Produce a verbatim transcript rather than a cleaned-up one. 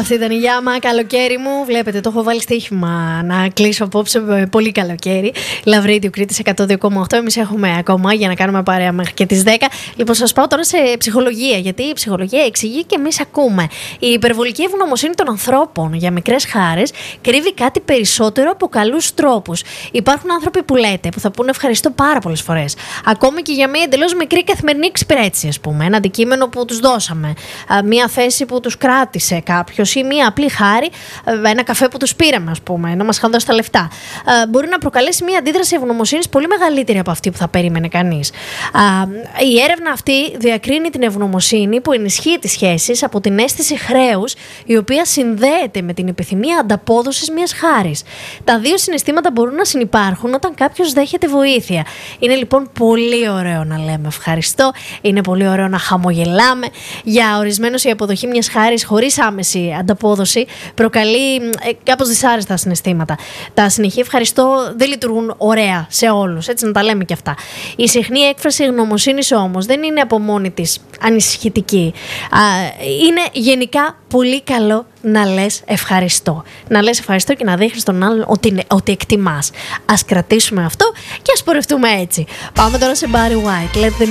Αυτή ήταν η Γιάμα, καλοκαίρι μου. Βλέπετε, το έχω βάλει στοίχημα να κλείσω απόψε με πολύ καλοκαίρι. Love Radio Κρήτης εκατό δύο κόμμα οκτώ. Εμείς έχουμε ακόμα για να κάνουμε παρέα μέχρι και τις δέκα. Λοιπόν, σας πάω τώρα σε ψυχολογία, γιατί η ψυχολογία εξηγεί και εμείς ακούμε. Η υπερβολική ευγνωμοσύνη των ανθρώπων για μικρές χάρες κρύβει κάτι περισσότερο από καλούς τρόπους. Υπάρχουν άνθρωποι που λέτε, που θα πούνε ευχαριστώ πάρα πολλές φορές. Ακόμη και για μια εντελώς μικρή καθημερινή εξυπηρέτηση, ας πούμε. Ένα αντικείμενο που τους δώσαμε. Μια θέση που τους κράτησε κάποιος ή μία απλή χάρη, ένα καφέ που τους πήραμε, ας πούμε, να μας είχαν δώσει τα λεφτά. Μπορεί να προκαλέσει μία αντίδραση ευγνωμοσύνης πολύ μεγαλύτερη από αυτή που θα περίμενε κανείς. Η έρευνα αυτή διακρίνει την ευγνωμοσύνη που ενισχύει τις σχέσεις από την αίσθηση χρέους, η οποία συνδέεται με την επιθυμία ανταπόδοσης μιας χάρης. Τα δύο συναισθήματα μπορούν να συνυπάρχουν όταν κάποιος δέχεται βοήθεια. Είναι λοιπόν πολύ ωραίο να λέμε ευχαριστώ, είναι πολύ ωραίο να χαμογελάμε. Για ορισμένους η αποδοχή μιας χάρης χωρίς άμεση ανταπόδοση προκαλεί ε, κάπως δυσάρεστα συναισθήματα. Τα συνεχή ευχαριστώ δεν λειτουργούν ωραία σε όλους, έτσι να τα λέμε και αυτά. Η συχνή έκφραση ευγνωμοσύνης όμως δεν είναι από μόνη της ανησυχητική. Α, είναι γενικά πολύ καλό να λες ευχαριστώ. Να λες ευχαριστώ και να δείχνεις τον άλλον ότι, ότι εκτιμάς. Ας κρατήσουμε αυτό και ας πορευτούμε έτσι. Πάμε τώρα σε Barry White. Let them